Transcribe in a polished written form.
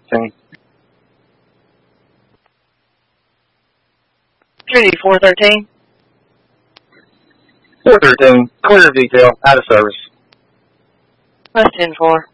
413. Trinity 413. 413, clear detail, out of service. West 10-4.